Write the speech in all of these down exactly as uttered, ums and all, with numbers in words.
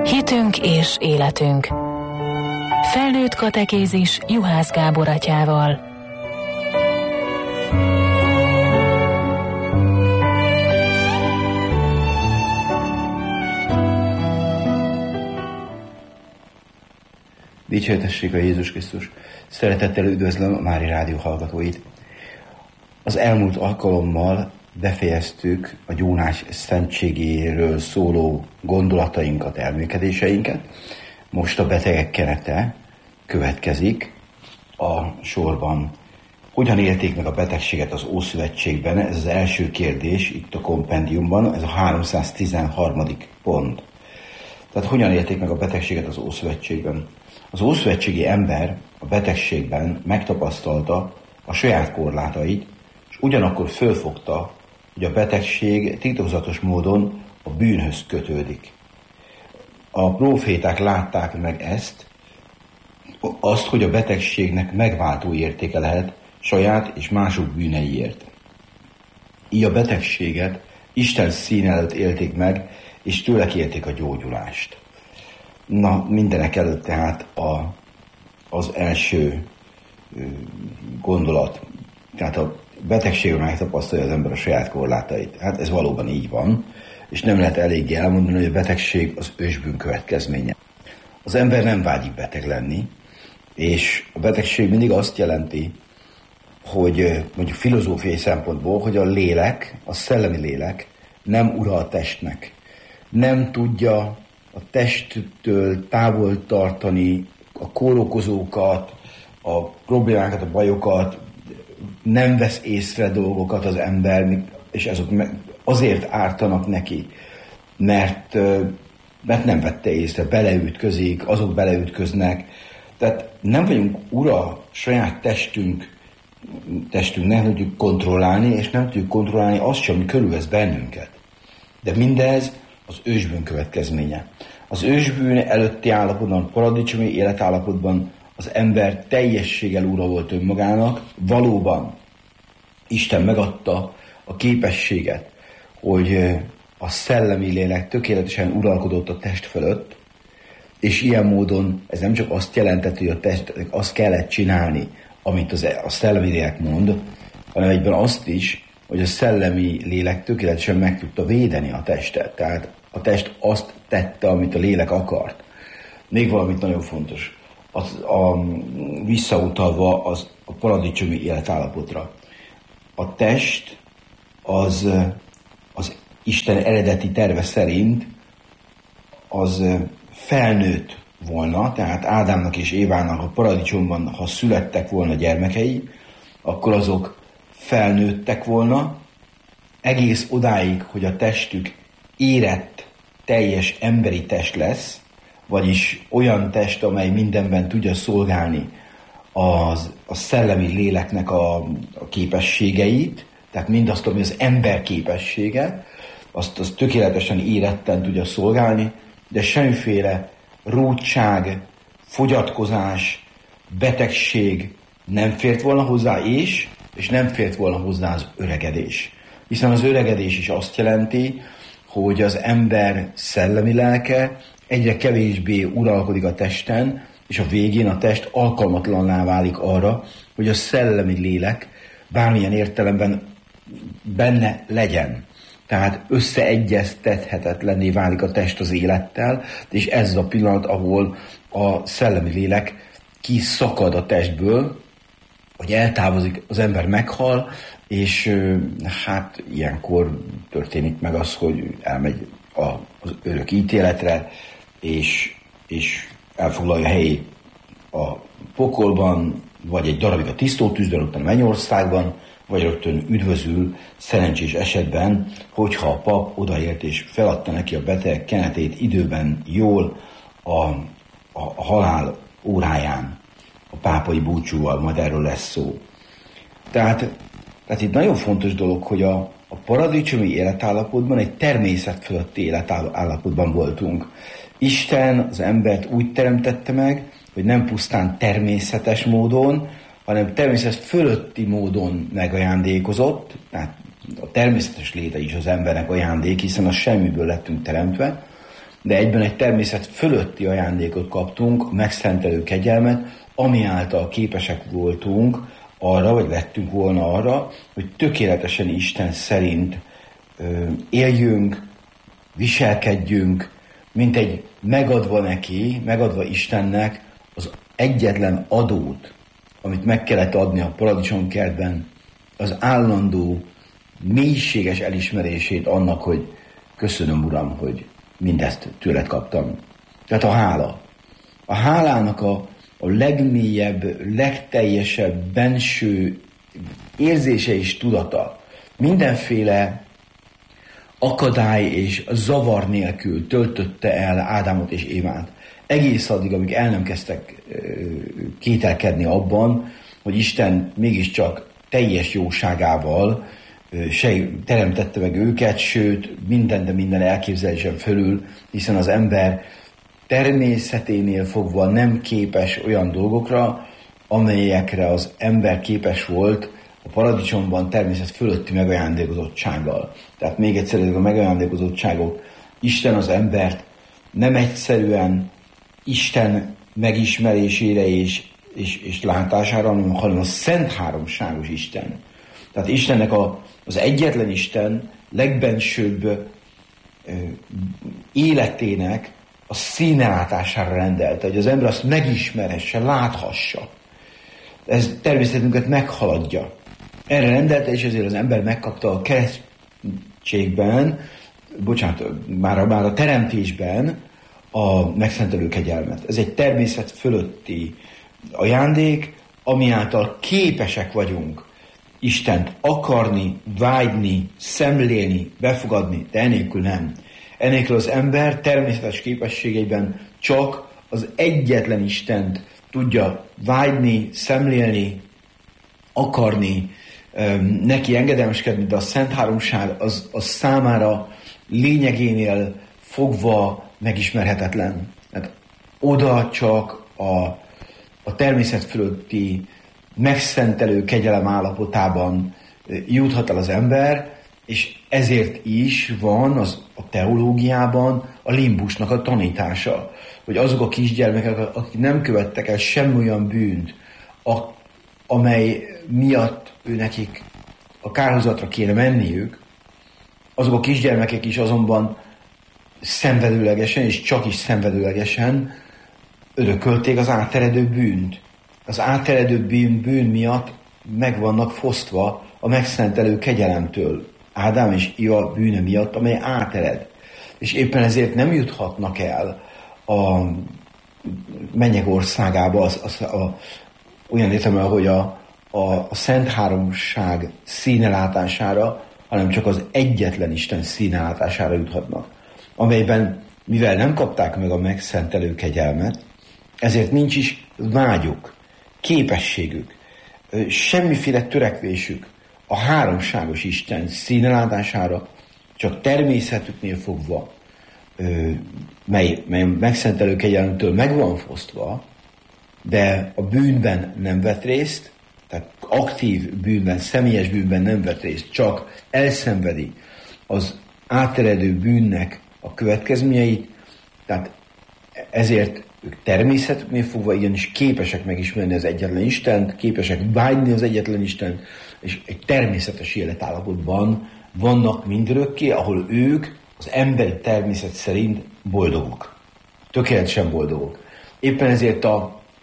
Hitünk és életünk. Felnőtt katekézis Juhász Gábor atyával. Dicsőítessék a Jézus Krisztus! Szeretettel üdvözlöm a Mári Rádió hallgatóit! Az elmúlt alkalommal befejeztük a gyónás szentségéről szóló gondolatainkat, elmélkedéseinket. Most a betegek kenete következik a sorban. Hogyan élték meg a betegséget az Ószövetségben? Ez az első kérdés itt a kompendiumban, ez a háromszáztizenharmadik pont. Tehát hogyan élték meg a betegséget az Ószövetségben? Az ószövetségi ember a betegségben megtapasztalta a saját korlátait, és ugyanakkor fölfogta, hogy a betegség titokzatos módon a bűnhöz kötődik. A próféták látták meg ezt, azt, hogy a betegségnek megváltó értéke lehet saját és mások bűneiért. Így a betegséget Isten szín előtt élték meg, és tőle kérték a gyógyulást. Na, mindenek előtt tehát a, az első gondolat, tehát a betegségben megtapasztalja az ember a saját korlátait. Hát ez valóban így van, és nem lehet eléggé elmondani, hogy a betegség az ősbűn következménye. Az ember nem vágyik beteg lenni, és a betegség mindig azt jelenti, hogy mondjuk filozófiai szempontból, hogy a lélek, a szellemi lélek nem ura a testnek. Nem tudja a testtől távol tartani a kórokozókat, a problémákat, a bajokat, nem vesz észre dolgokat az ember, és azok azért ártanak neki, mert, mert nem vette észre, beleütközik, azok beleütköznek. Tehát nem vagyunk ura saját testünk, testünknek, nem tudjuk kontrollálni, és nem tudjuk kontrollálni azt sem, ami körülvesz bennünket. De mindez az ősbűn következménye. Az ősbűn előtti állapotban, paradicsomi életállapotban az ember teljességgel ura volt önmagának, valóban Isten megadta a képességet, hogy a szellemi lélek tökéletesen uralkodott a test fölött, és ilyen módon ez nem csak azt jelentett, hogy a testnek azt kellett csinálni, amit az, a szellemi lélek mond, hanem egyben azt is, hogy a szellemi lélek tökéletesen meg tudta védeni a testet. Tehát a test azt tette, amit a lélek akart. Még valamit nagyon fontos, az, a, visszautalva az, a paradicsomi életállapotra. A test az, az Isten eredeti terve szerint az felnőtt volna, tehát Ádámnak és Évának a paradicsomban, ha születtek volna gyermekei, akkor azok felnőttek volna, egész odáig, hogy a testük érett, teljes emberi test lesz, vagyis olyan test, amely mindenben tudja szolgálni az, a szellemi léleknek a, a képességeit, tehát mindazt, ami az ember képessége, azt, azt tökéletesen éretten tudja szolgálni, de semmiféle rúdság, fogyatkozás, betegség nem fért volna hozzá, és, és nem fért volna hozzá az öregedés. Hiszen az öregedés is azt jelenti, hogy az ember szellemi lelke egyre kevésbé uralkodik a testen, és a végén a test alkalmatlanná válik arra, hogy a szellemi lélek bármilyen értelemben benne legyen. Tehát összeegyeztethetetlenné válik a test az élettel, és ez az a pillanat, ahol a szellemi lélek kiszakad a testből, hogy eltávozik, az ember meghal, és hát ilyenkor történik meg az, hogy elmegy az örök ítéletre, és, és elfoglalja helyét a pokolban, vagy egy darabig a tisztótűzben, utána a mennyországban, vagy rögtön üdvözül szerencsés esetben, hogyha a pap odaért és feladta neki a beteg kenetét időben jól a, a, a halál óráján, a pápai búcsúval, majd erről lesz szó. Tehát, tehát itt nagyon fontos dolog, hogy a, a paradicsomi életállapotban egy természet fölötti életállapotban voltunk. Isten az embert úgy teremtette meg, hogy nem pusztán természetes módon, hanem természet fölötti módon megajándékozott, tehát a természetes léte is az embernek ajándék, hiszen a semmiből lettünk teremtve, de egyben egy természet fölötti ajándékot kaptunk, a megszentelő kegyelmet, ami által képesek voltunk arra, vagy lettünk volna arra, hogy tökéletesen Isten szerint ö, éljünk, viselkedjünk, mint egy megadva neki, megadva Istennek az egyetlen adót, amit meg kellett adni a paradicsomkertben, az állandó, mélységes elismerését annak, hogy köszönöm, Uram, hogy mindezt tőled kaptam. Tehát a hála. A hálának a, a legmélyebb, legteljesebb benső érzése és tudata mindenféle akadály és zavar nélkül töltötte el Ádámot és Évát. Egész addig, amíg el nem kezdtek kételkedni abban, hogy Isten mégiscsak teljes jóságával teremtette meg őket, sőt, minden, de minden elképzelésen fölül, hiszen az ember természeténél fogva nem képes olyan dolgokra, amelyekre az ember képes volt a paradicsomban természet fölötti megajándékozottsággal. Tehát még egyszer ezek a megajándékozottságok, Isten az embert nem egyszerűen Isten megismerésére és, és, és látására, hanem a szent háromságos Isten. Tehát Istennek a, az egyetlen Isten legbensőbb ö, életének a színelátására rendelte, hogy az ember azt megismerhesse, láthassa. Ez természetünket meghaladja. Erre rendelte, és ezért az ember megkapta a keresztségben, bocsánat, már a, már a teremtésben a megszentelő kegyelmet. Ez egy természet fölötti ajándék, ami által képesek vagyunk Istent akarni, vágyni, szemlélni, befogadni, de enélkül nem. Enélkül az ember természetes képességeiben csak az egyetlen Istent tudja vágyni, szemlélni, akarni, neki engedelmeskedni, de a Szent Háromság az, az számára lényegénél fogva megismerhetetlen. Hát oda csak a, a természet fölötti megszentelő kegyelem állapotában juthat el az ember, és ezért is van az, a teológiában a limbusnak a tanítása, hogy azok a kisgyermekek, akik nem követtek el semmi olyan bűnt, a, amely miatt ő nekik a kárhozatra kéne menniük, azok a kisgyermekek is azonban szenvedőlegesen, és csak is szenvedőlegesen örökölték az áteredő bűnt. Az áteredő bűn, bűn miatt meg vannak fosztva a megszentelő kegyelemtől. Ádám és Éva bűne miatt, amely átered. És éppen ezért nem juthatnak el a mennyek országába, az, az, a, olyan értelemben, hogy a, a, a Szent Háromság színelátására, hanem csak az egyetlen Isten színelátására juthatnak. Amelyben, mivel nem kapták meg a megszentelő kegyelmet, ezért nincs is vágyuk, képességük, semmiféle törekvésük a háromságos Isten színelátására, csak természetüknél fogva, mely, mely megszentelő kegyelmtől meg van fosztva, de a bűnben nem vett részt, tehát aktív bűnben, személyes bűnben nem vett részt, csak elszenvedi az áteredő bűnnek a következményeit, tehát ezért ők természetüknél fogva igenis képesek megismerni az egyetlen Istent, képesek vágyni az egyetlen Istent, és egy természetes életállapotban vannak mindörökké, ahol ők az emberi természet szerint boldogok. Tökéletesen boldogok. Éppen ezért a,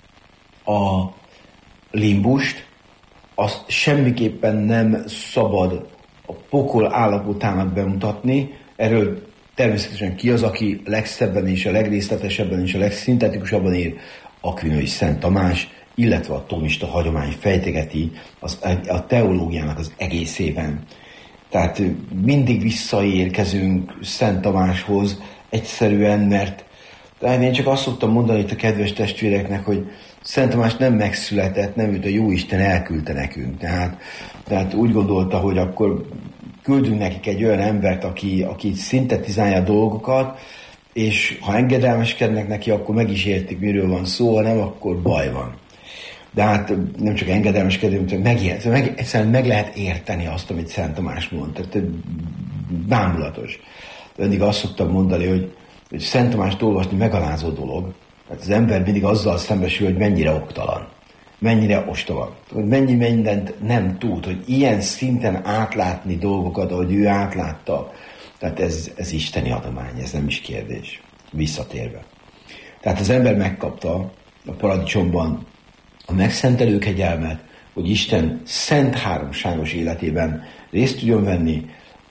a limbust azt semmiképpen nem szabad a pokol állapotának bemutatni. Erről természetesen ki az, aki legszebben és a legrészletesebben és a legszintetikusabban ír, Aquinas Szent Tamás, illetve a thomista hagyomány fejtegeti az, a teológiának az egészében. Tehát mindig visszaérkezünk Szent Tamáshoz egyszerűen, mert tehát én csak azt szoktam mondani itt a kedves testvéreknek, hogy Szent Tamás nem megszületett, nem őt a Jóisten elküldte nekünk. Tehát, tehát úgy gondolta, hogy akkor küldünk nekik egy olyan embert, aki, aki szintetizálja a dolgokat, és ha engedelmeskednek neki, akkor meg is értik, miről van szó, ha nem, akkor baj van. De hát nem csak engedelmeskedünk, meg, meg, egyszerűen meg lehet érteni azt, amit Szent Tamás mond. Tehát bámulatos. Eddig azt szoktam mondani, hogy hogy Szent Tamást olvasni megalázó dolog, mert az ember mindig azzal szembesül, hogy mennyire oktalan, mennyire ostoba, hogy mennyi mindent nem tud, hogy ilyen szinten átlátni dolgokat, ahogy ő átlátta. Tehát ez, ez isteni adomány, ez nem is kérdés. Visszatérve. Tehát az ember megkapta a paradicsomban a megszentelő kegyelmet, hogy Isten szent háromságos életében részt tudjon venni,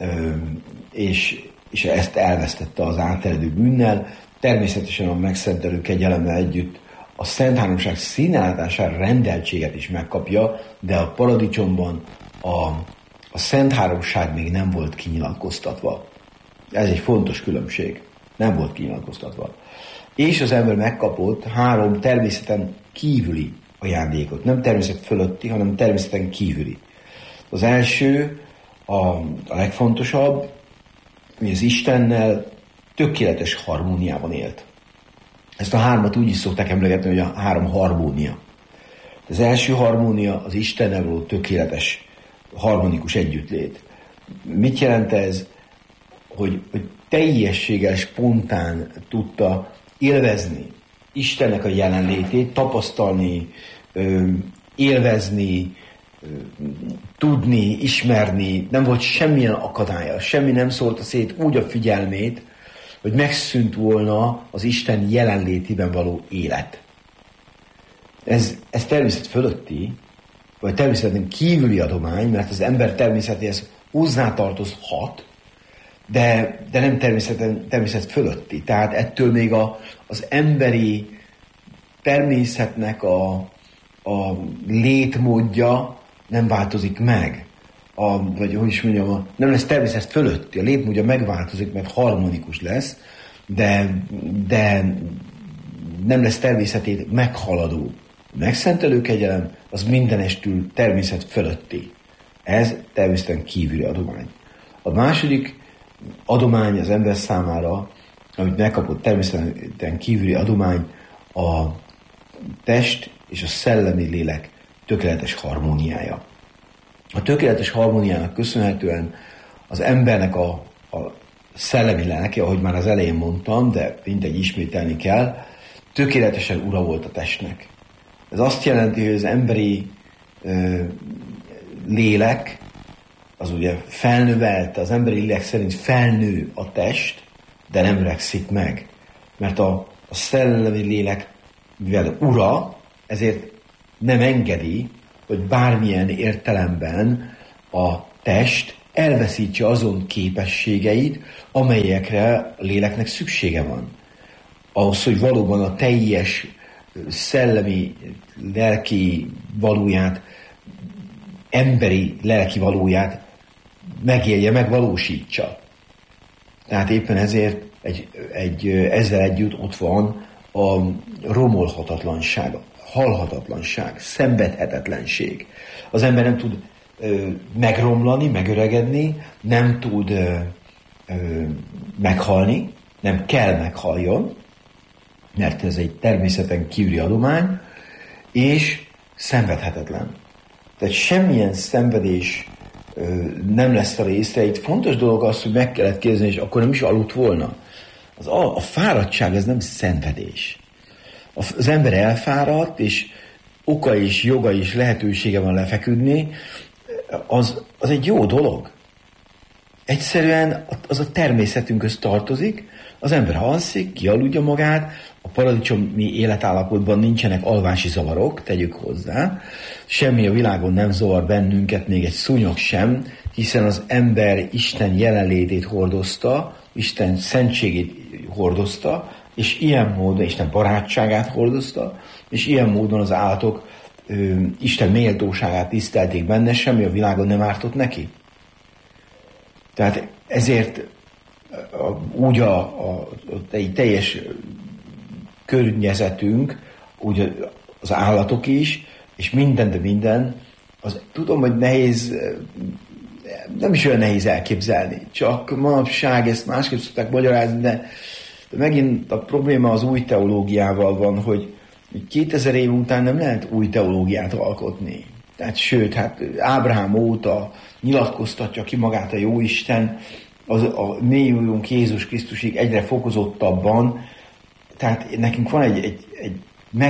és, és ezt elvesztette az áteredő bűnnel. Természetesen a megszentelő kegyelemmel együtt a szent háromság színállására rendeltséget is megkapja, de a paradicsomban a, a szent háromság még nem volt kinyilatkoztatva. Ez egy fontos különbség. Nem volt kinyilatkoztatva. És az ember megkapott három természeten kívüli ajándékot. Nem természet fölötti, hanem természeten kívüli. Az első, a, a legfontosabb, hogy az Istennel tökéletes harmóniában élt. Ezt a hármat úgy is szokták emlegetni, hogy a három harmónia. Az első harmónia az Istennel való tökéletes, harmonikus együttlét. Mit jelent ez? Hogy, hogy teljességgel, spontán tudta élvezni Istennek a jelenlétét, tapasztalni, élvezni, tudni, ismerni, nem volt semmilyen akadálya, semmi nem szólta szét úgy a figyelmét, hogy megszűnt volna az Isten jelenlétében való élet. Ez, ez természet fölötti, vagy természeten kívüli adomány, mert az ember természetéhez hozzátartozhat, de, de nem természeten, természet fölötti. Tehát ettől még a, az emberi természetnek a, a létmódja nem változik meg. A, vagy hogy is mondjam, a, nem lesz természet fölötti. A létmódja megváltozik, mert harmonikus lesz, de, de nem lesz természetét meghaladó. A megszentelő kegyelem az mindenestül természet fölötti. Ez természeten kívüli adomány. A második adomány az ember számára, amit megkapott természeten kívüli adomány, a test és a szellemi lélek tökéletes harmóniája. A tökéletes harmóniának köszönhetően az embernek a, a szellemi lelke, ahogy már az elején mondtam, de mindegy ismételni kell, tökéletesen ura volt a testnek. Ez azt jelenti, hogy az emberi ö, lélek, az ugye felnövelte, az emberi lélek szerint felnő a test, de nem öregszik meg. Mert a, a szellemi lélek, mivel ura, ezért nem engedi, hogy bármilyen értelemben a test elveszítse azon képességeit, amelyekre a léleknek szüksége van. Ahhoz, hogy valóban a teljes szellemi, lelki valóját, emberi lelki valóját megélje, megvalósítsa. Tehát éppen ezért egy, egy, ezzel együtt ott van a romolhatatlanság, halhatatlanság, szenvedhetetlenség. Az ember nem tud ö, megromlani, megöregedni, nem tud ö, ö, meghalni, nem kell meghaljon, mert ez egy természeten kívüli adomány, és szenvedhetetlen. Tehát semmilyen szenvedés ö, nem lesz a része. Itt fontos dolog az, hogy meg kellett kérdezni, és akkor nem is aludt volna. Az, a, a fáradtság, ez nem szenvedés. Az ember elfáradt, és oka és joga és lehetősége van lefeküdni, az, az egy jó dolog. Egyszerűen az a természetünkhöz tartozik, az ember alszik, kialudja magát, a paradicsomi életállapotban nincsenek alvási zavarok, tegyük hozzá, semmi a világon nem zavar bennünket, még egy szúnyog sem, hiszen az ember Isten jelenlétét hordozta, Isten szentségét hordozta, és ilyen módon Isten barátságát hordozta, és ilyen módon az állatok ö, Isten méltóságát tisztelték benne, semmi a világon nem ártott neki. Tehát ezért a, úgy a, a, a teljes környezetünk, úgy az állatok is, és minden, de minden, az, tudom, hogy nehéz, nem is olyan nehéz elképzelni, csak manapság ezt másképp szokták magyarázni, de De megint a probléma az új teológiával van, hogy kétezer év után nem lehet új teológiát alkotni. Tehát sőt, hát Ábrahám óta nyilatkoztatja ki magát a Jóisten, az, a mélyülünk Jézus Krisztusig egyre fokozottabban, tehát nekünk van egy, egy, egy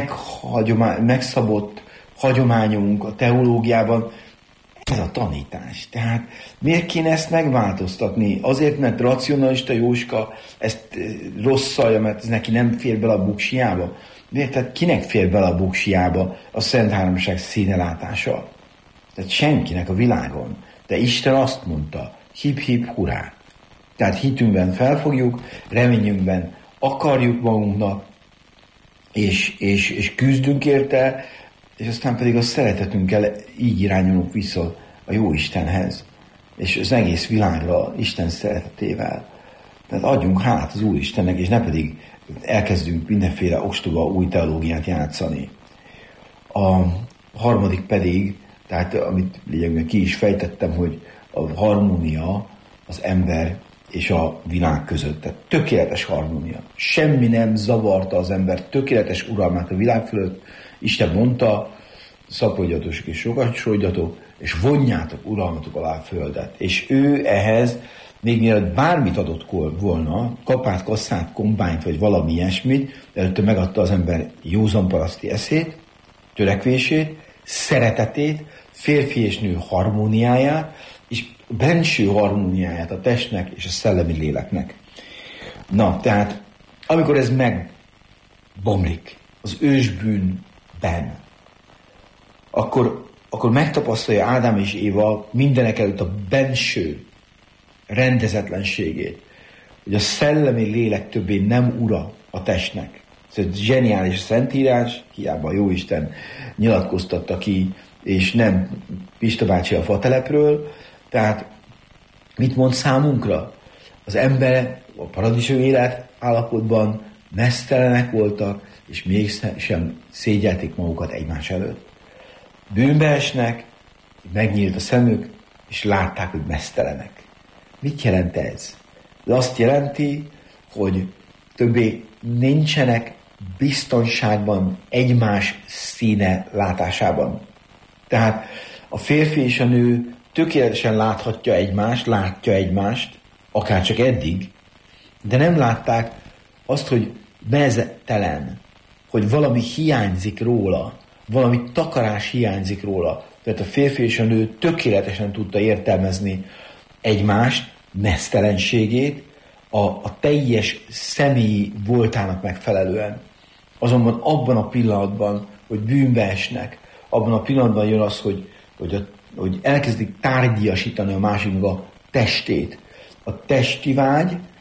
megszabott hagyományunk a teológiában, ez a tanítás. Tehát miért kéne ezt megváltoztatni? Azért, mert racionalista Jóska ezt rosszalja, mert ez neki nem fér bele a buksiába. Miért? Tehát kinek fér bele a buksiába a Szent Háromság színelátása? Tehát senkinek a világon. De Isten azt mondta, hip-hip hurrá. Tehát hitünkben felfogjuk, reményünkben akarjuk magunknak, és, és, és küzdünk érte, és aztán pedig a szeretetünkkel így irányulunk vissza a jó Istenhez, és az egész világra Isten szeretetével. Tehát adjunk hát az Úristennek, és ne pedig elkezdünk mindenféle ostoba új teológiát játszani. A harmadik pedig, tehát amit lényegben ki is fejtettem, hogy a harmónia az ember és a világ között. Tehát tökéletes harmónia. Semmi nem zavarta az ember tökéletes uralmát a világ fölött. Isten mondta, szaporodjatok és sokasodjatok, és vonjátok uralmatok alá a földet. És ő ehhez, még mielőtt bármit adott volna, kapát, kasszát, kombányt, vagy valami ilyesmit, előtte megadta az ember józanparaszti eszét, törekvését, szeretetét, férfi és nő harmóniáját, és benső harmóniáját a testnek és a szellemi léleknek. Na, tehát amikor ez megbomlik az ősbűnben, akkor, akkor megtapasztalja Ádám és Éva mindenek előtt a benső rendezetlenségét, hogy a szellemi lélek többé nem ura a testnek. Ez egy zseniális szentírás, hiába a Jóisten nyilatkoztatta ki, és nem Pista bácsi a fatelepről. Tehát mit mond számunkra? Az ember a paradicsom élet állapotban meztelenek voltak, és mégsem szégyelték magukat egymás előtt. Bűnbe esnek, megnyílt a szemük, és látták, hogy meztelenek. Mit jelent ez? Ez azt jelenti, hogy többé nincsenek biztonságban egymás színe látásában. Tehát a férfi és a nő tökéletesen láthatja egymást, látja egymást, akár csak eddig, de nem látták azt, hogy meztelen, hogy valami hiányzik róla, valami takarás hiányzik róla. Tehát a férfi és a nő tökéletesen tudta értelmezni egymást, meztelenségét, a, a teljes személyi voltának megfelelően. Azonban abban a pillanatban, hogy bűnbe esnek, abban a pillanatban jön az, hogy, hogy, a, hogy elkezdik tárgyiasítani a másiknak a testét. A testi vágy